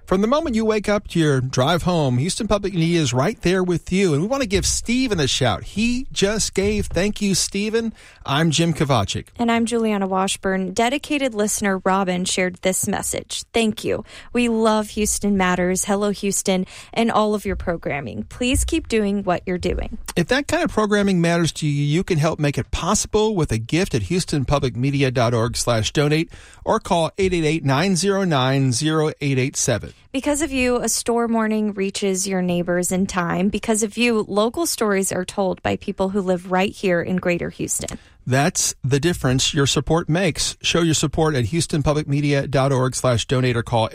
From the moment you wake up to your drive home, Houston Public Media is right there with you. And we want to give Stephen a shout. He just gave. Thank you, Stephen. I'm Jim Kovacic. And I'm Juliana Washburn. Dedicated listener Robin shared this message. Thank you. We love Houston Matters, Hello Houston, and all of your programming. Please keep doing what you're doing. If that kind of programming matters to you, you can help make it possible with a gift at houstonpublicmedia.org/donate or call 888-909-0887. Because of you, a store morning reaches your neighbors in time. Because of you, local stories are told by people who live right here in Greater Houston. That's the difference your support makes. Show your support at houstonpublicmedia.org/donate or call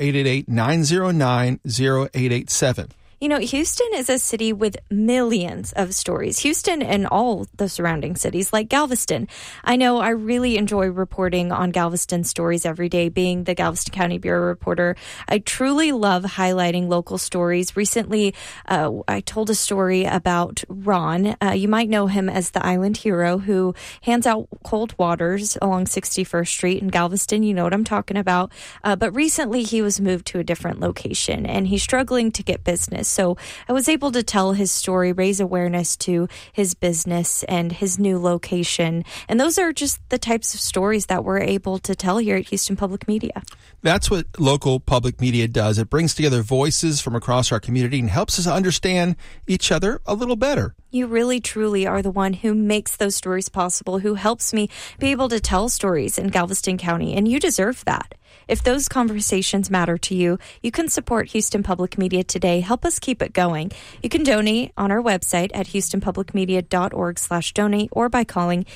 888-909-0887. You know, Houston is a city with millions of stories. Houston and all the surrounding cities like Galveston. I know I really enjoy reporting on Galveston stories every day, being the Galveston County Bureau reporter. I truly love highlighting local stories. Recently, I told a story about Ron. You might know him as the island hero who hands out cold waters along 61st Street in Galveston. You know what I'm talking about. But recently, he was moved to a different location, and he's struggling to get business. So I was able to tell his story, raise awareness to his business and his new location. And those are just the types of stories that we're able to tell here at Houston Public Media. That's what local public media does. It brings together voices from across our community and helps us understand each other a little better. You really, truly are the one who makes those stories possible, who helps me be able to tell stories in Galveston County, and you deserve that. If those conversations matter to you, you can support Houston Public Media today. Help us keep it going. You can donate on our website at houstonpublicmedia.org/donate or by calling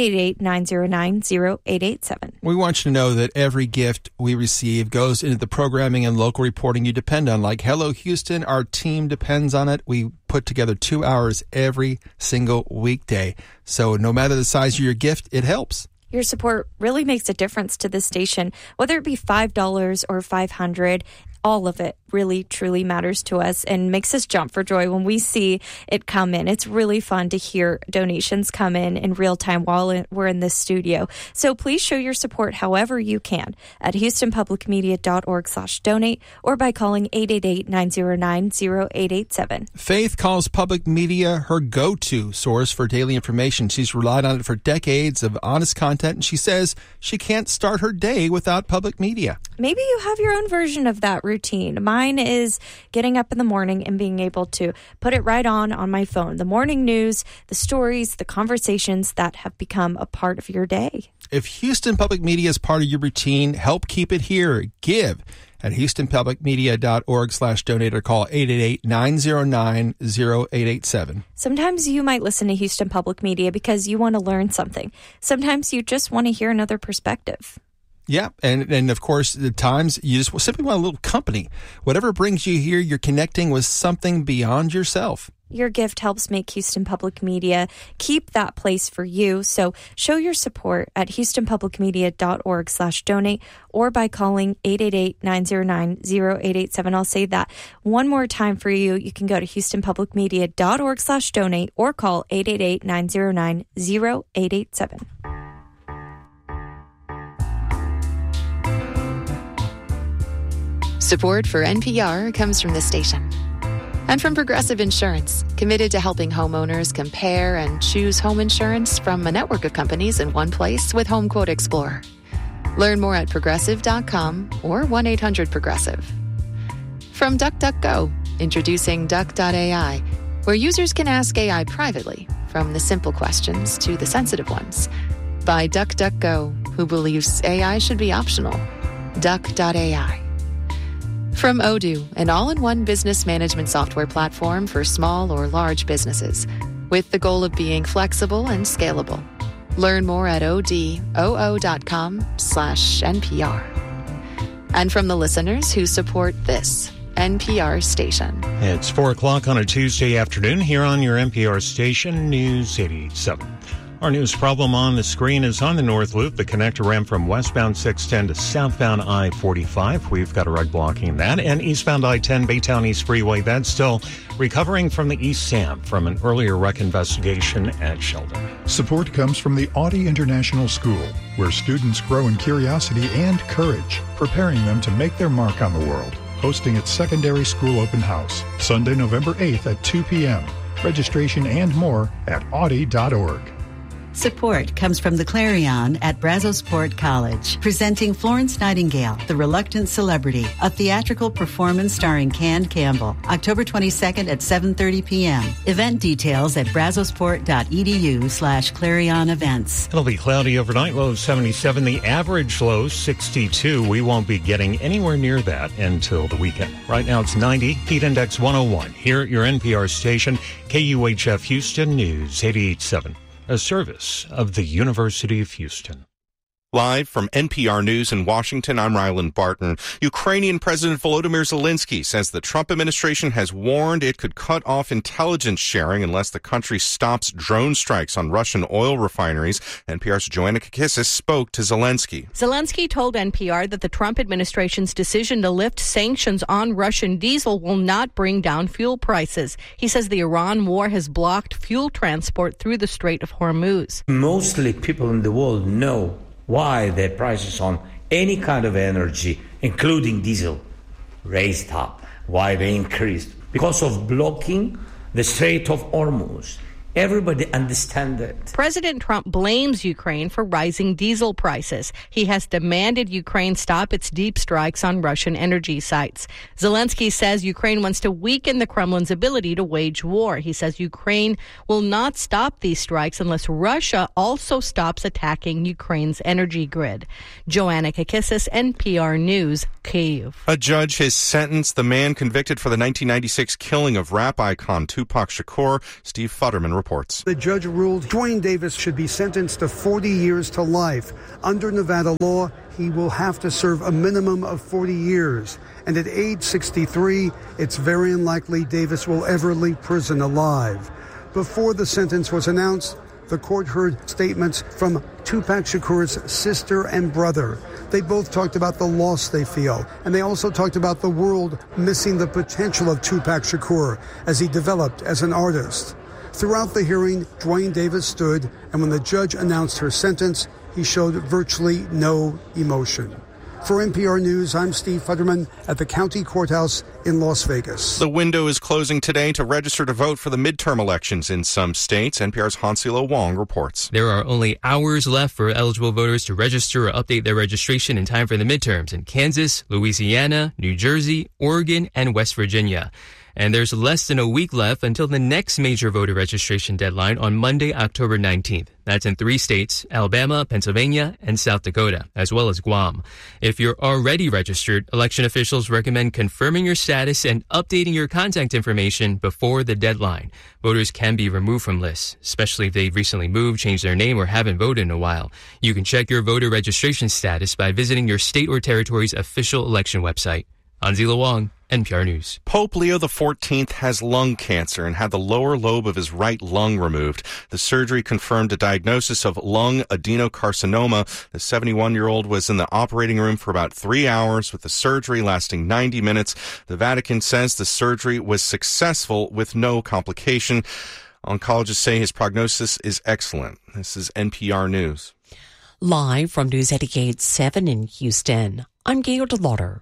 888-909-0887. We want you to know that every gift we receive goes into the programming and local reporting you depend on. Like Hello Houston, our team depends on it. We put together 2 hours every single weekday. So no matter the size of your gift, it helps. Your support really makes a difference to this station, whether it be $5 or $500. All of it really, truly matters to us and makes us jump for joy when we see it come in. It's really fun to hear donations come in real time while we're in this studio. So please show your support however you can at houstonpublicmedia.org/donate or by calling 888-909-0887. Faith calls public media her go-to source for daily information. She's relied on it for decades of honest content, and she says she can't start her day without public media. Maybe you have your own version of that routine. Mine is getting up in the morning and being able to put it right on my phone. The morning news, the stories, the conversations that have become a part of your day. If Houston Public Media is part of your routine, help keep it here. Give at houstonpublicmedia.org/donate or call 888-909-0887. Sometimes you might listen to Houston Public Media because you want to learn something. Sometimes you just want to hear another perspective. Yeah, and of course, at times you just simply want a little company. Whatever brings you here, you're connecting with something beyond yourself. Your gift helps make Houston Public Media keep that place for you. So show your support at houstonpublicmedia.org/donate or by calling 888-909-0887. I'll say that one more time for you. You can go to houstonpublicmedia.org/donate or call 888-909-0887. Support for NPR comes from this station and from Progressive Insurance, committed to helping homeowners compare and choose home insurance from a network of companies in one place with HomeQuote Explorer. Learn more at progressive.com or 1-800-PROGRESSIVE. From DuckDuckGo, introducing Duck.ai, where users can ask AI privately, from the simple questions to the sensitive ones. By DuckDuckGo, who believes AI should be optional. Duck.ai. From Odoo, an all-in-one business management software platform for small or large businesses, with the goal of being flexible and scalable. Learn more at odoo.com/NPR. And from the listeners who support this NPR station. It's 4 o'clock on a Tuesday afternoon here on your NPR station, News 87. Our news problem on the screen is on the North Loop, the connector ramp from westbound 610 to southbound I-45. We've got a road blocking that. And eastbound I-10 Baytown East Freeway, that's still recovering from the East Sam from an earlier wreck investigation at Sheldon. Support comes from the Audi International School, where students grow in curiosity and courage, preparing them to make their mark on the world. hosting its secondary school open house, Sunday, November 8th at 2 p.m. Registration and more at Audi.org. Support comes from the Clarion at Brazosport College, presenting Florence Nightingale, The Reluctant Celebrity, a theatrical performance starring Can Campbell, October 22nd at 7:30 p.m. Event details at brazosport.edu/Clarion events. It'll be cloudy overnight, low 77. The average low 62. We won't be getting anywhere near that until the weekend. Right now it's 90, heat index 101. Here at your NPR station, KUHF Houston News 88.7. A service of the University of Houston. Live from NPR News in Washington, I'm Ryland Barton. Ukrainian President Volodymyr Zelensky says the Trump administration has warned it could cut off intelligence sharing unless the country stops drone strikes on Russian oil refineries. NPR's Joanna Kakissis spoke to Zelensky. Zelensky told NPR that the Trump administration's decision to lift sanctions on Russian diesel will not bring down fuel prices. He says the Iran war has blocked fuel transport through the Strait of Hormuz. Mostly people in the world know why the prices on any kind of energy, including diesel, raised up, why they increased. Because of blocking the Strait of Hormuz. Everybody understands it. President Trump blames Ukraine for rising diesel prices. He has demanded Ukraine stop its deep strikes on Russian energy sites. Zelensky says Ukraine wants to weaken the Kremlin's ability to wage war. He says Ukraine will not stop these strikes unless Russia also stops attacking Ukraine's energy grid. Joanna Kakissis, NPR News, Kyiv. A judge has sentenced the man convicted for the 1996 killing of rap icon Tupac Shakur. Steve Futterman reports. The judge ruled Dwayne Davis should be sentenced to 40 years to life. Under Nevada law, he will have to serve a minimum of 40 years. And at age 63, it's very unlikely Davis will ever leave prison alive. Before the sentence was announced, the court heard statements from Tupac Shakur's sister and brother. They both talked about the loss they feel, and they also talked about the world missing the potential of Tupac Shakur as he developed as an artist. Throughout the hearing, Dwayne Davis stood, and when the judge announced her sentence, he showed virtually no emotion. For NPR News, I'm Steve Futterman at the county courthouse in Las Vegas. The window is closing today to register to vote for the midterm elections in some states. NPR's Hansilo Wong reports. There are only hours left for eligible voters to register or update their registration in time for the midterms in Kansas, Louisiana, New Jersey, Oregon, and West Virginia. And there's less than a week left until the next major voter registration deadline on Monday, October 19th. That's in 3 states, Alabama, Pennsylvania, and South Dakota, as well as Guam. If you're already registered, election officials recommend confirming your status and updating your contact information before the deadline. Voters can be removed from lists, especially if they've recently moved, changed their name, or haven't voted in a while. You can check your voter registration status by visiting your state or territory's official election website. Anzila Wong, NPR News. Pope Leo XIV has lung cancer and had the lower lobe of his right lung removed. The surgery confirmed a diagnosis of lung adenocarcinoma. The 71-year-old was in the operating room for about 3 hours, with the surgery lasting 90 minutes. The Vatican says the surgery was successful with no complication. Oncologists say his prognosis is excellent. This is NPR News. Live from News 88.7 in Houston, I'm Gail DeLauder.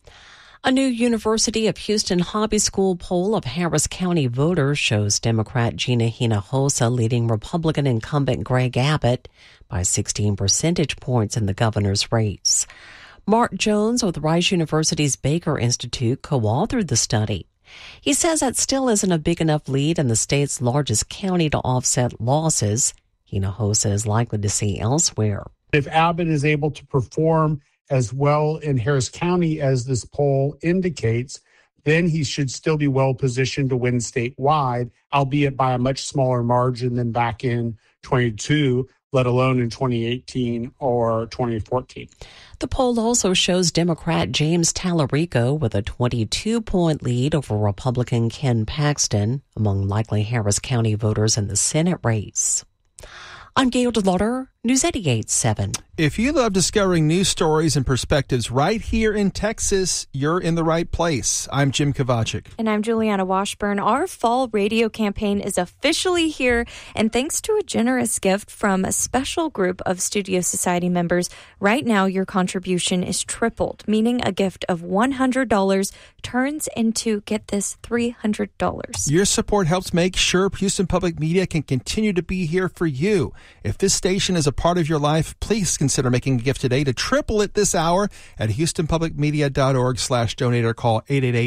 A new University of Houston Hobby School poll of Harris County voters shows Democrat Gina Hinojosa leading Republican incumbent Greg Abbott by 16 percentage points in the governor's race. Mark Jones with Rice University's Baker Institute co-authored the study. He says that still isn't a big enough lead in the state's largest county to offset losses. Hinojosa is likely to see elsewhere. If Abbott is able to perform as well in Harris County as this poll indicates, then he should still be well positioned to win statewide, albeit by a much smaller margin than back in 22, let alone in 2018 or 2014. The poll also shows Democrat James Tallarico with a 22-point lead over Republican Ken Paxton among likely Harris County voters in the Senate race. I'm Gail DeLauder, News 88.7. If you love discovering new stories and perspectives right here in Texas, you're in the right place. I'm Jim Kovacic. And I'm Juliana Washburn. Our fall radio campaign is officially here, and thanks to a generous gift from a special group of Studio Society members, right now your contribution is tripled, meaning a gift of $100 turns into, get this, $300. Your support helps make sure Houston Public Media can continue to be here for you. If this station is a part of your life, please consider making a gift today to triple it this hour at houstonpublicmedia.org/donate or call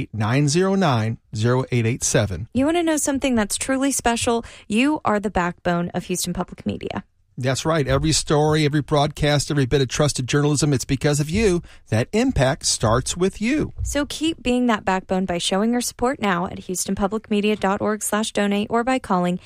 888-909-0887. You want to know something that's truly special? You are the backbone of Houston Public Media. That's right. Every story, every broadcast, every bit of trusted journalism, it's because of you. That impact starts with you. So keep being that backbone by showing your support now at houstonpublicmedia.org/donate or by calling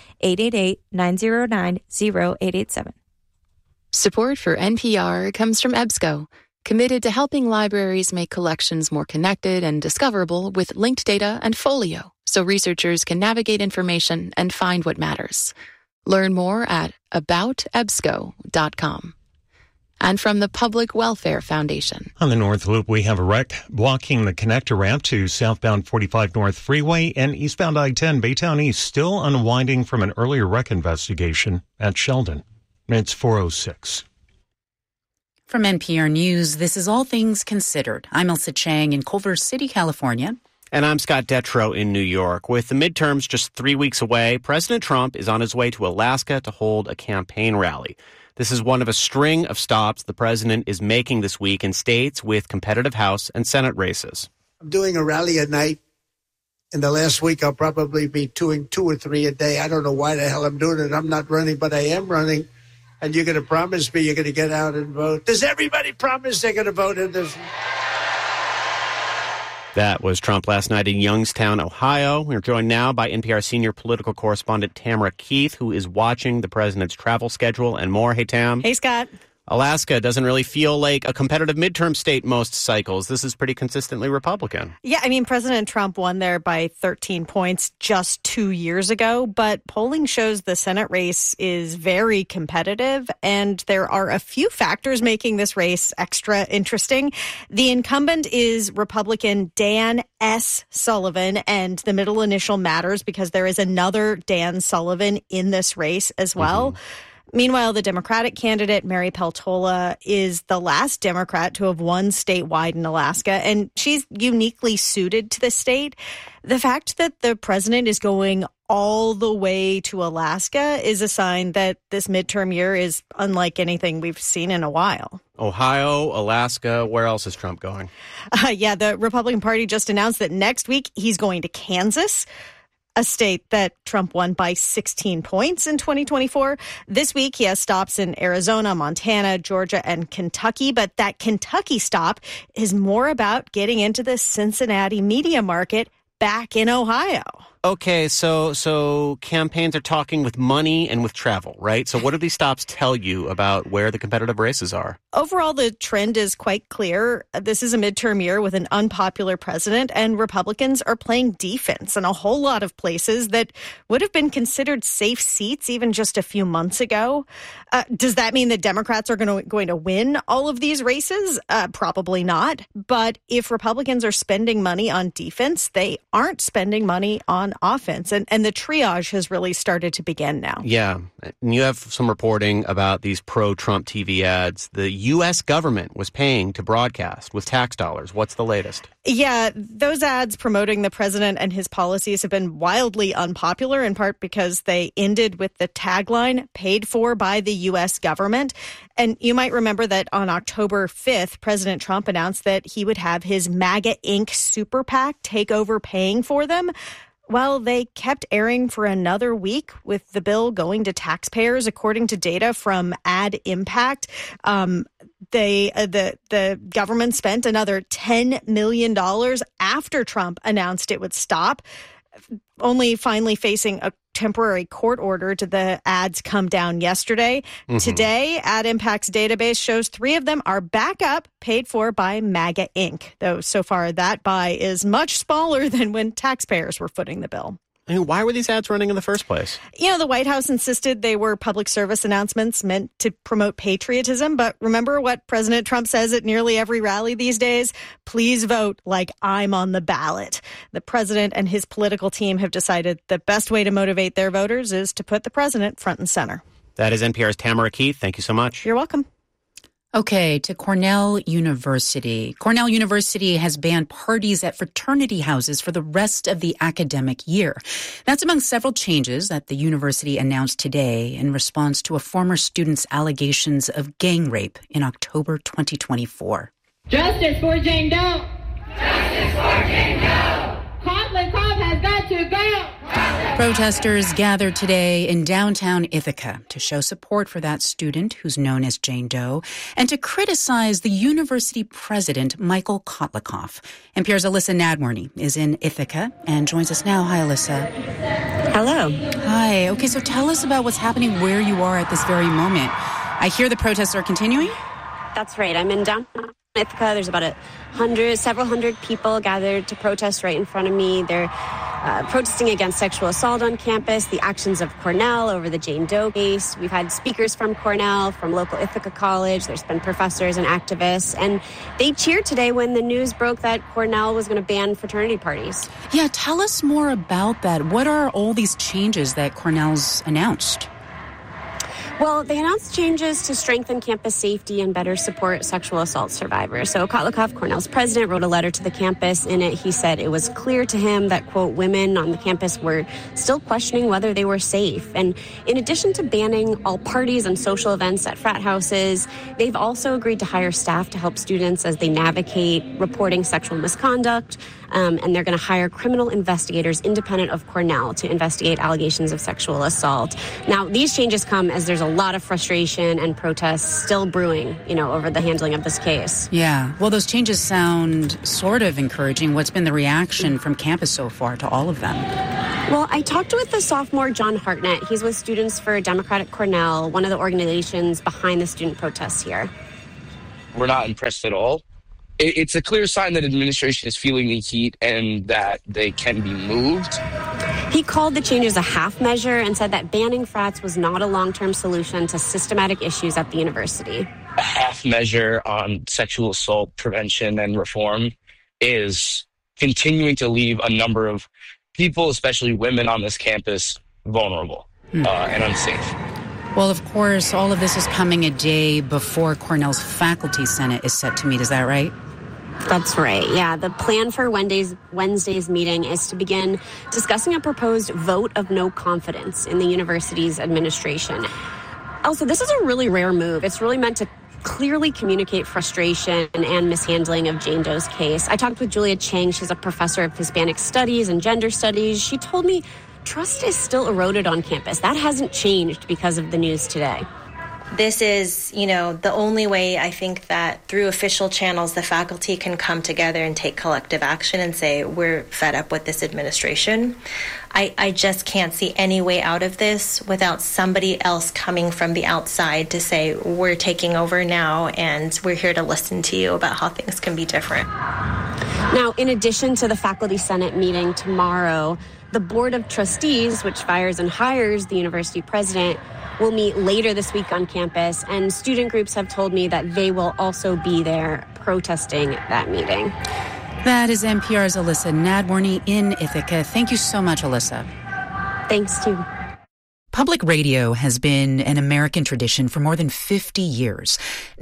888-909-0887. Support for NPR comes from EBSCO, committed to helping libraries make collections more connected and discoverable with linked data and Folio, so researchers can navigate information and find what matters. Learn more at aboutebsco.com. And from the Public Welfare Foundation. On the North Loop, we have a wreck blocking the connector ramp to southbound 45 North Freeway and eastbound I-10 Baytown East, still unwinding from an earlier wreck investigation at Sheldon. It's 4:06. From NPR News, this is All Things Considered. I'm Elsa Chang in Culver City, California. And I'm Scott Detrow in New York. With the midterms just 3 weeks away, President Trump is on his way to Alaska to hold a campaign rally. This is one of a string of stops the president is making this week in states with competitive House and Senate races. I'm doing a rally at night. In the last week, I'll probably be doing 2 or 3 a day. I don't know why the hell I'm doing it. I'm not running, but I am running. And you're going to promise me you're going to get out and vote. Does everybody promise they're going to vote in this? That was Trump last night in Youngstown, Ohio. We're joined now by NPR senior political correspondent Tamara Keith, who is watching the president's travel schedule and more. Hey, Tam. Hey, Scott. Alaska doesn't really feel like a competitive midterm state most cycles. This is pretty consistently Republican. Yeah, I mean, President Trump won there by 13 points just 2 years ago, but polling shows the Senate race is very competitive, and there are a few factors making this race extra interesting. The incumbent is Republican Dan S. Sullivan, and the middle initial matters because there is another Dan Sullivan in this race as well. Mm-hmm. Meanwhile, the Democratic candidate, Mary Peltola, is the last Democrat to have won statewide in Alaska, and she's uniquely suited to the state. The fact that the president is going all the way to Alaska is a sign that this midterm year is unlike anything we've seen in a while. Ohio, Alaska, where else is Trump going? The Republican Party just announced that next week he's going to Kansas, a state that Trump won by 16 points in 2024. This week, he has stops in Arizona, Montana, Georgia, and Kentucky. But that Kentucky stop is more about getting into the Cincinnati media market back in Ohio. Okay, so campaigns are talking with money and with travel, right? So what do these stops tell you about where the competitive races are? Overall, the trend is quite clear. This is a midterm year with an unpopular president, and Republicans are playing defense in a whole lot of places that would have been considered safe seats even just a few months ago. Does that mean that Democrats are going to win all of these races? Probably not. But if Republicans are spending money on defense, they aren't spending money on offense. And the triage has really started to begin now. Yeah. And you have some reporting about these pro-Trump TV ads. The U.S. government was paying to broadcast with tax dollars. What's the latest? Yeah, those ads promoting the president and his policies have been wildly unpopular, in part because they ended with the tagline, paid for by the U.S. government. And you might remember that on October 5th, President Trump announced that he would have his MAGA Inc. super PAC take over paying for them. Well, they kept airing for another week with the bill going to taxpayers, according to data from Ad Impact. The government spent another $10 million after Trump announced it would stop, only finally facing a temporary court order did the ads come down yesterday. Mm-hmm. Today, Ad Impact's database shows 3 of them are back up, paid for by MAGA Inc., though so far that buy is much smaller than when taxpayers were footing the bill. I mean, why were these ads running in the first place? The White House insisted they were public service announcements meant to promote patriotism. But remember what President Trump says at nearly every rally these days? Please vote like I'm on the ballot. The president and his political team have decided the best way to motivate their voters is to put the president front and center. That is NPR's Tamara Keith. Thank you so much. You're welcome. Okay, to Cornell University. Cornell University has banned parties at fraternity houses for the rest of the academic year. That's among several changes that the university announced today in response to a former student's allegations of gang rape in October 2024. Justice for Jane Doe! Justice for Jane Doe! Kotlikoff has got to go! Protesters gathered today in downtown Ithaca to show support for that student who's known as Jane Doe and to criticize the university president, Michael Kotlikoff. NPR's Alyssa Nadworny is in Ithaca and joins us now. Hi, Alyssa. Hello. Hi. Okay, so tell us about what's happening where you are at this very moment. I hear the protests are continuing? That's right. I'm in downtown Ithaca. There's about several hundred people gathered to protest right in front of me. They're protesting against sexual assault on campus, the actions of Cornell over the Jane Doe case. We've had speakers from Cornell, from local Ithaca College. There's been professors and activists. And they cheered today when the news broke that Cornell was going to ban fraternity parties. Yeah, tell us more about that. What are all these changes that Cornell's announced? Well, they announced changes to strengthen campus safety and better support sexual assault survivors. So Kotlikoff, Cornell's president, wrote a letter to the campus. In it, he said it was clear to him that, quote, women on the campus were still questioning whether they were safe. And in addition to banning all parties and social events at frat houses, they've also agreed to hire staff to help students as they navigate reporting sexual misconduct. And they're going to hire criminal investigators independent of Cornell to investigate allegations of sexual assault. Now, these changes come as there's a lot of frustration and protests still brewing, over the handling of this case. Yeah. Well, those changes sound sort of encouraging. What's been the reaction from campus so far to all of them? Well, I talked with the sophomore John Hartnett. He's with Students for Democratic Cornell, one of the organizations behind the student protests here. We're not impressed at all. It's a clear sign that administration is feeling the heat and that they can be moved. He called the changes a half measure and said that banning frats was not a long-term solution to systematic issues at the university. A half measure on sexual assault prevention and reform is continuing to leave a number of people, especially women on this campus, vulnerable and unsafe. Well, of course, all of this is coming a day before Cornell's faculty senate is set to meet. Is that right? That's right. Yeah. The plan for Wednesday's meeting is to begin discussing a proposed vote of no confidence in the university's administration. Also, this is a really rare move. It's really meant to clearly communicate frustration and mishandling of Jane Doe's case. I talked with Julia Chang. She's a professor of Hispanic studies and gender studies. She told me trust is still eroded on campus. That hasn't changed because of the news today. This is, the only way I think that through official channels, the faculty can come together and take collective action and say, we're fed up with this administration. I just can't see any way out of this without somebody else coming from the outside to say, we're taking over now and we're here to listen to you about how things can be different. Now, in addition to the faculty senate meeting tomorrow, the Board of Trustees, which fires and hires the university president, will meet later this week on campus, and student groups have told me that they will also be there protesting that meeting. That is NPR's Alyssa Nadworny in Ithaca. Thank you so much, Alyssa. Thanks, too. Public radio has been an American tradition for more than 50 years.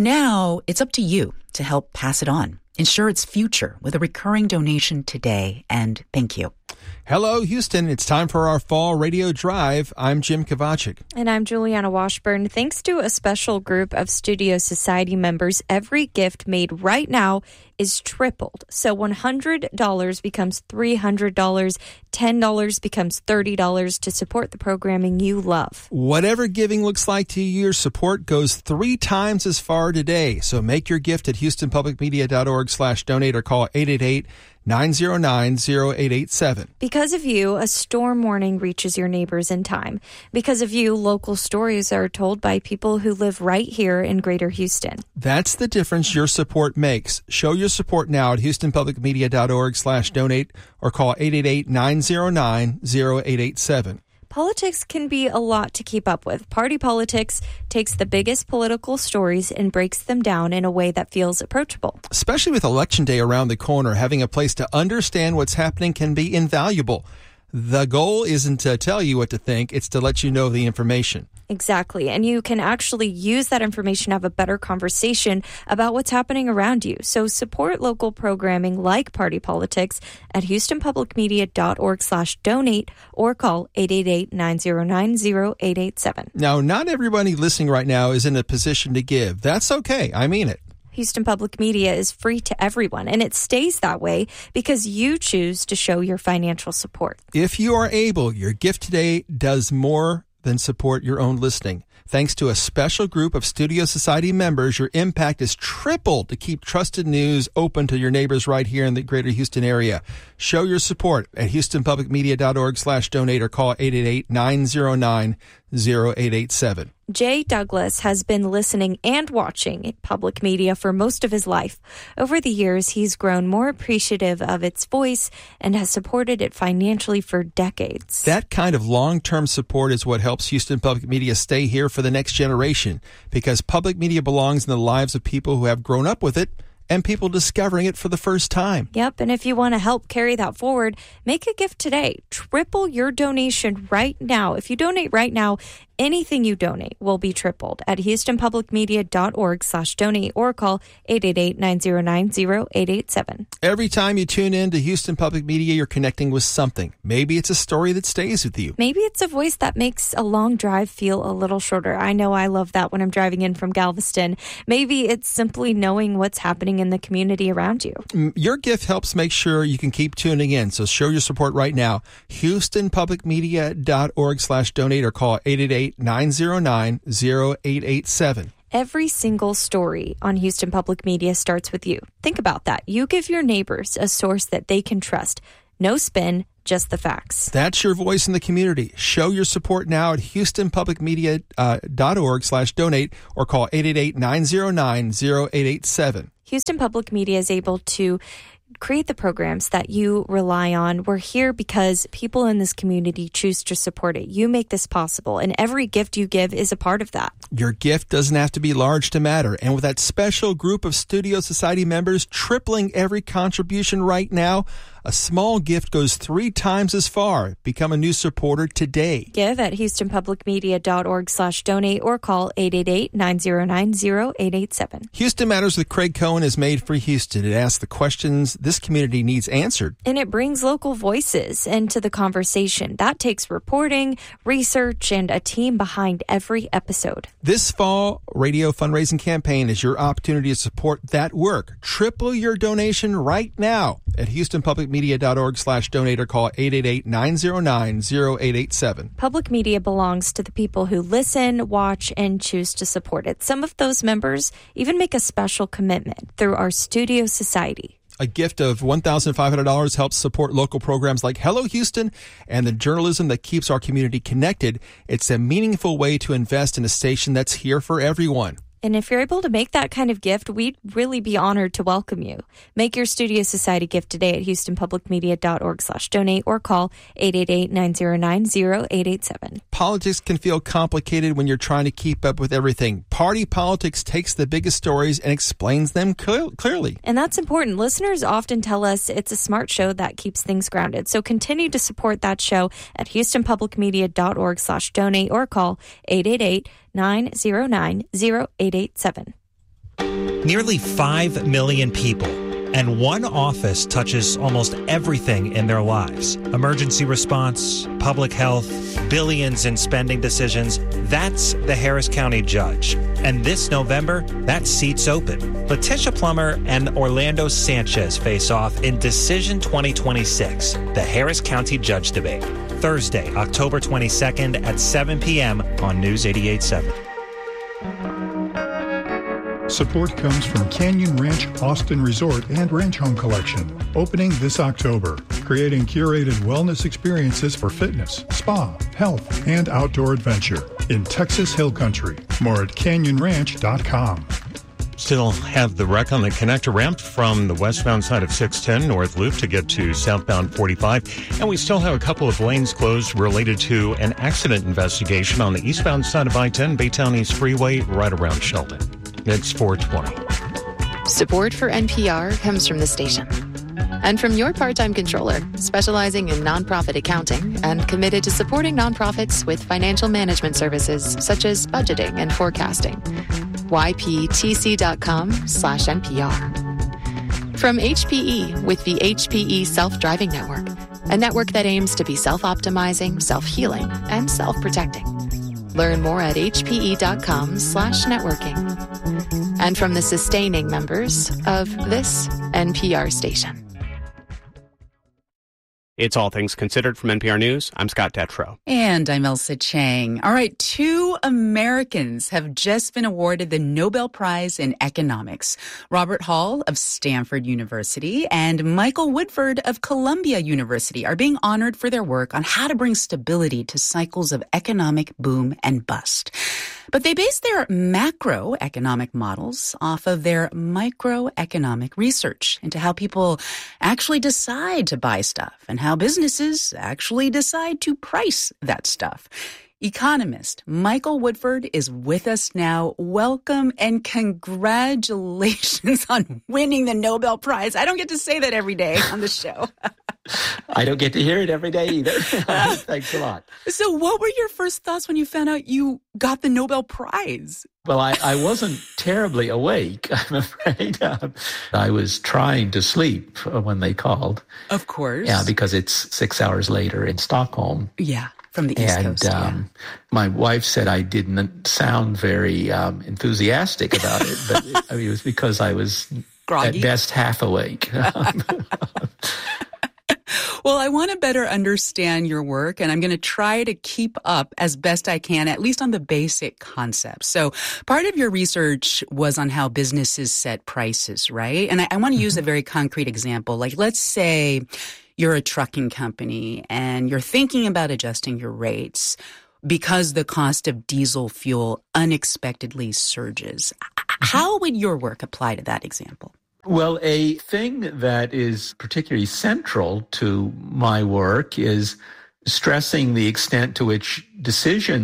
Now it's up to you to help pass it on. Ensure its future with a recurring donation today, and thank you. Hello, Houston. It's time for our fall radio drive. I'm Jim Kovacic. And I'm Juliana Washburn. Thanks to a special group of Studio Society members, every gift made right now is tripled. So $100 becomes $300, $10 becomes $30 to support the programming you love. Whatever giving looks like to you, your support goes 3 times as far today. So make your gift at houstonpublicmedia.org/donate or call 888-909-0887. Because of you, a storm warning reaches your neighbors in time. Because of you, local stories are told by people who live right here in Greater Houston. That's the difference your support makes. Show your support now at HoustonPublicMedia.org/donate or call 888-909-0887. Politics can be a lot to keep up with. Party politics takes the biggest political stories and breaks them down in a way that feels approachable. Especially with Election Day around the corner, having a place to understand what's happening can be invaluable. The goal isn't to tell you what to think, it's to let you know the information. Exactly. And you can actually use that information to have a better conversation about what's happening around you. So support local programming like Party Politics at HoustonPublicMedia.org/donate or call 888-909-0887. Now, not everybody listening right now is in a position to give. That's okay. I mean it. Houston Public Media is free to everyone, and it stays that way because you choose to show your financial support. If you are able, your gift today does more than support your own listening. Thanks to a special group of Studio Society members, your impact is tripled to keep trusted news open to your neighbors right here in the greater Houston area. Show your support at HoustonPublicMedia.org/donate or call 888-909-0887. Jay Douglas has been listening and watching public media for most of his life. Over the years, he's grown more appreciative of its voice and has supported it financially for decades. That kind of long-term support is what helps Houston Public Media stay here for the next generation, because public media belongs in the lives of people who have grown up with it and people discovering it for the first time. Yep, and if you want to help carry that forward, make a gift today. Triple your donation right now. If you donate right now, anything you donate will be tripled at HoustonPublicMedia.org/donate or call 888-909-0887. Every time you tune in to Houston Public Media, you're connecting with something. Maybe it's a story that stays with you. Maybe it's a voice that makes a long drive feel a little shorter. I know I love that when I'm driving in from Galveston. Maybe it's simply knowing what's happening in the community around you. Your gift helps make sure you can keep tuning in, so show your support right now. HoustonPublicMedia.org/donate or call 888-909-0887. Every single story on Houston Public Media starts with you. Think about that. You give your neighbors a source that they can trust. No spin, just the facts. That's your voice in the community. Show your support now at HoustonPublicMedia.org/donate or call 888-909-0887. Houston Public Media is able to create the programs that you rely on. We're here because people in this community choose to support it. You make this possible, and every gift you give is a part of that. Your gift doesn't have to be large to matter. And with that special group of Studio Society members tripling every contribution right now, a small gift goes 3 times as far. Become a new supporter today. Give at HoustonPublicMedia.org/donate or call 888-909-0887. Houston Matters with Craig Cohen is made for Houston. It asks the questions this community needs answered. And it brings local voices into the conversation. That takes reporting, research, and a team behind every episode. This fall radio fundraising campaign is your opportunity to support that work. Triple your donation right now at HoustonPublicMedia.org/donate or call 888-909-0887. Public media belongs to the people who listen, watch, and choose to support it. Some of those members even make a special commitment through our Studio Society. A gift of $1,500 helps support local programs like Hello Houston and the journalism that keeps our community connected. It's a meaningful way to invest in a station that's here for everyone. And if you're able to make that kind of gift, we'd really be honored to welcome you. Make your Studio Society gift today at HoustonPublicMedia.org/donate or call 888-909-0887. Politics can feel complicated when you're trying to keep up with everything. Party Politics takes the biggest stories and explains them clearly. And that's important. Listeners often tell us it's a smart show that keeps things grounded. So continue to support that show at HoustonPublicMedia.org/donate or call 888-909-0887. Nearly 5 million people, and one office touches almost everything in their lives. Emergency response, public health, billions in spending decisions. That's the Harris County Judge. And this November, that seat's open. Letitia Plummer and Orlando Sanchez face off in Decision 2026, the Harris County Judge debate. Thursday, October 22nd at 7 p.m. on News 88.7. Support comes from Canyon Ranch Austin Resort and Ranch Home Collection, opening this October, creating curated wellness experiences for fitness, spa, health, and outdoor adventure in Texas Hill Country. More at canyonranch.com. Still have the wreck on the connector ramp from the westbound side of 610 North Loop to get to southbound 45. And we still have a couple of lanes closed related to an accident investigation on the eastbound side of I-10 Baytown East Freeway right around Sheldon. It's 420. Support for NPR comes from the station and from your part-time controller, specializing in nonprofit accounting and committed to supporting nonprofits with financial management services such as budgeting and forecasting. yptc.com/NPR. From HPE with the HPE Self-Driving Network, a network that aims to be self-optimizing, self-healing, and self-protecting. Learn more at hpe.com/networking. And from the sustaining members of this NPR station. It's All Things Considered from NPR News. I'm Scott Detrow. And I'm Elsa Chang. All right, 2 Americans have just been awarded the Nobel Prize in Economics. Robert Hall of Stanford University and Michael Woodford of Columbia University are being honored for their work on how to bring stability to cycles of economic boom and bust. But they base their macroeconomic models off of their microeconomic research into how people actually decide to buy stuff and how businesses actually decide to price that stuff. Economist Michael Woodford is with us now. Welcome and congratulations on winning the Nobel Prize. I don't get to say that every day on the show. I don't get to hear it every day either. Thanks a lot. So what were your first thoughts when you found out you got the Nobel Prize? Well, I wasn't terribly awake, I'm afraid. I was trying to sleep when they called. Of course. Yeah, because it's 6 hours later in Stockholm. Yeah, from the East Coast. And my wife said I didn't sound very enthusiastic about it, but it was because I was groggy? At best half awake. Well, I want to better understand your work, and I'm going to try to keep up as best I can, at least on the basic concepts. So part of your research was on how businesses set prices, right? And I want to use a very concrete example. Like, let's say you're a trucking company and you're thinking about adjusting your rates because the cost of diesel fuel unexpectedly surges. How would your work apply to that example? Well, a thing that is particularly central to my work is stressing the extent to which decisions